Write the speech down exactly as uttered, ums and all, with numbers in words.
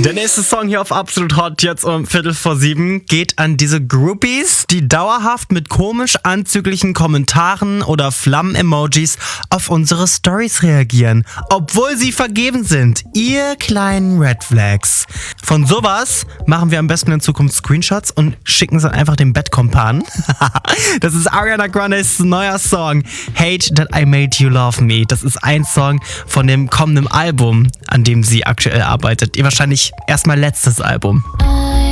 Der nächste Song hier auf Absolut Hot, jetzt um Viertel vor sieben, geht an diese Groupies, die dauerhaft mit komisch anzüglichen Kommentaren oder Flammen-Emojis auf unsere Stories reagieren, obwohl sie vergeben sind. Ihr kleinen Red Flags. Von sowas machen wir am besten in Zukunft Screenshots und schicken sie einfach dem Bettkompan. Das ist Ariana Grandes neuer Song, Hate That I Made You Love Me. Das ist ein Song von dem kommenden Album, an dem sie aktuell arbeitet. Ihr wahrscheinlich erstmal letztes Album.